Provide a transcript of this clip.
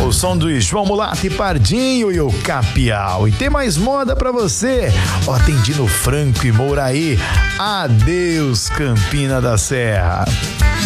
ao som do João Mulato e Pardinho e o Capial. E tem mais moda pra você. Ó, tem Dino Franco e Mouraí. Adeus, Campina da Serra.